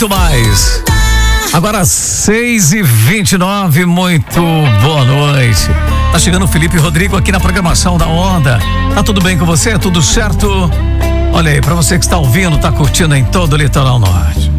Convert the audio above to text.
muito mais. Agora 6h29, muito boa noite. Tá chegando o Felipe Rodrigo aqui na programação da Onda. Tá tudo bem com você? Tudo certo? Olha aí, pra você que está ouvindo, tá curtindo em todo o Litoral Norte.